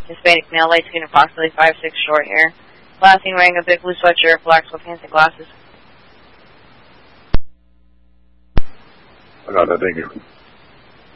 Hispanic male, light skin, approximately 5'6", short hair. Last seen wearing a big blue sweatshirt, black sweatpants, and glasses. I got that, thank you.